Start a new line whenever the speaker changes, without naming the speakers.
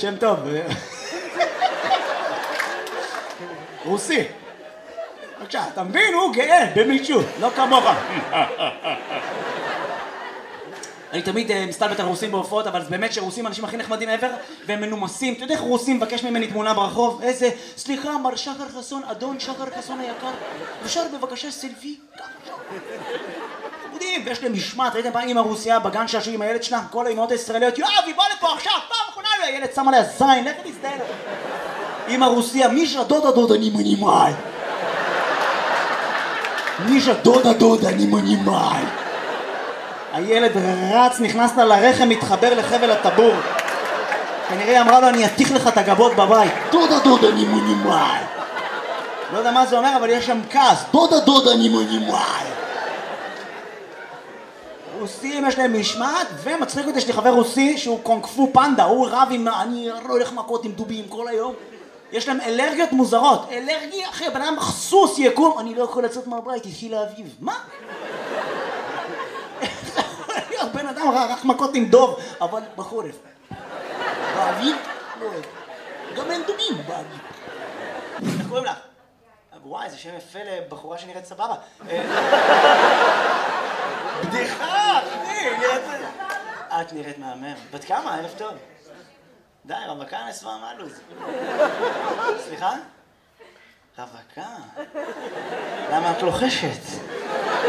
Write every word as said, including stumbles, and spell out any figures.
שם טוב. רוסי. בבקשה, אתה מבין? הוא גאה במישהו, לא כמוך. אני תמיד מסתלבט על רוסים בהופעות, אבל זה באמת שרוסים האנשים הכי נחמדים ever, והם מנומסים. אתה יודע איך רוסים מבקש ממני תמונה ברחוב? איזה, סליחה, מר שחר חסון, אדון שחר חסון היקר, אפשר בבקשה סלפי? חמודים, ויש להם משמעת, ראיתם פעם אמא רוסיה בגן שעשו עם הילד שלה? כל האמהות הישראליות, יואב, היא באה לפה עכשיו, פעם אחרונה, הילד שם עליה זין, לך תסתכל. אמא רוסיה, מישה דודה דודה נימנימאי. מישה דודה דודה נימנימאי. הילד רץ, נכנס לה לרחם, מתחבר לחבל הטבור. כנראה אמרה לו, אני אתיך לך את הגבות בבית. דודה דודה נימנימאי. לא יודע מה זה אומר, אבל יש שם כעס. דודה דודה נימנימאי. רוסים יש להם משמעת, ומצחיק אותי, יש לי חבר רוסי שהוא קונג-פו פנדה, הוא רב עם, אני לא הולך מכות עם דובים כל היום. יש להם אלרגיות מוזרות. אלרגיה, אחי, הבן אדם סוס יקום, אני לא יכול לצאת מהבית, התחיל לאביב. מה? בן אדם רק מכות עם דוב, אבל בחורף. באביב? לא אוהב. גם אין דובים באביב. איך קוראים לך? וואי, זה שם יפה לבחורה שנראית סבבה. בדיחה, אחי, נראית... את נראית מהמם. בת כמה? ערב טוב. די, רווקה נסווה מהלוז. סליחה? רווקה? למה את לוחשת?